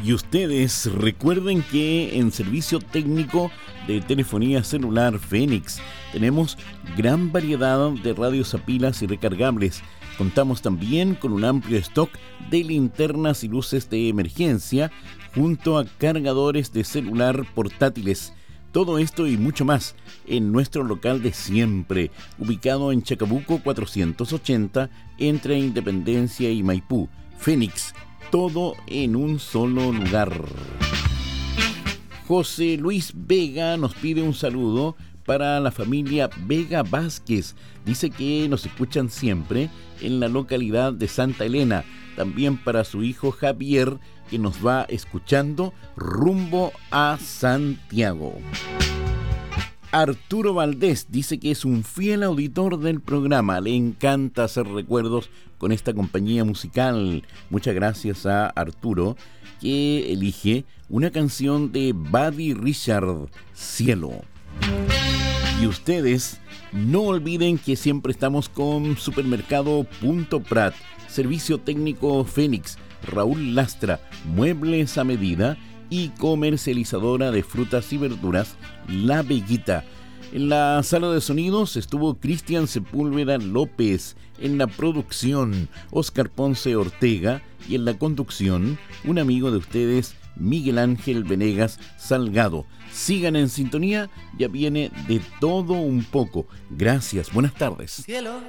Y ustedes recuerden que en servicio técnico de telefonía celular Fénix tenemos gran variedad de radios a pilas y recargables. Contamos también con un amplio stock de linternas y luces de emergencia junto a cargadores de celular portátiles. Todo esto y mucho más en nuestro local de siempre, ubicado en Chacabuco 480 entre Independencia y Maipú. Fénix, todo en un solo lugar. José Luis Vega nos pide un saludo para la familia Vega Vázquez. Dice que nos escuchan siempre en la localidad de Santa Elena. También para su hijo Javier, que nos va escuchando rumbo a Santiago. Arturo Valdés dice que es un fiel auditor del programa. Le encanta hacer recuerdos con esta compañía musical. Muchas gracias a Arturo, que elige una canción de Buddy Richard, Cielo. Y ustedes no olviden que siempre estamos con Supermercado Punto Prat, Servicio Técnico Fénix, Raúl Lastra, Muebles a Medida y comercializadora de frutas y verduras La Veguita. En la sala de sonidos estuvo Cristian Sepúlveda López, en la producción Oscar Ponce Ortega y en la conducción un amigo de ustedes, Miguel Ángel Venegas Salgado. Sigan en sintonía, ya viene de todo un poco. Gracias, buenas tardes. Cielo.